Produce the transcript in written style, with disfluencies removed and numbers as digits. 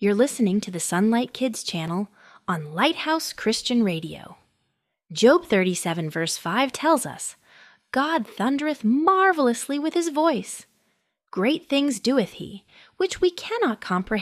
You're listening to the Sunlight Kids channel on Lighthouse Christian Radio. Job 37 verse 5 tells us, God thundereth marvelously with his voice. Great things doeth he, which we cannot comprehend.